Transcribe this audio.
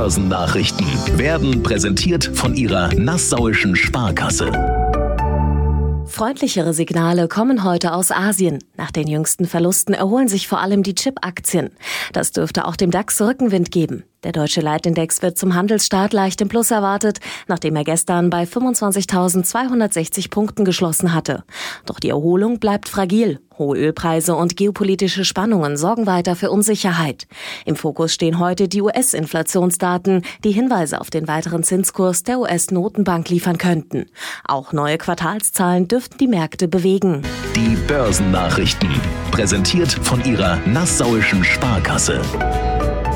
Börsennachrichten werden präsentiert von Ihrer Nassauischen Sparkasse. Freundlichere Signale kommen heute aus Asien. Nach den jüngsten Verlusten erholen sich vor allem die Chip-Aktien. Das dürfte auch dem DAX Rückenwind geben. Der deutsche Leitindex wird zum Handelsstart leicht im Plus erwartet, nachdem er gestern bei 25.260 Punkten geschlossen hatte. Doch die Erholung bleibt fragil. Hohe Ölpreise und geopolitische Spannungen sorgen weiter für Unsicherheit. Im Fokus stehen heute die US-Inflationsdaten, die Hinweise auf den weiteren Zinskurs der US-Notenbank liefern könnten. Auch neue Quartalszahlen dürften die Märkte bewegen. Die Börsennachrichten, präsentiert von Ihrer Nassauischen Sparkasse.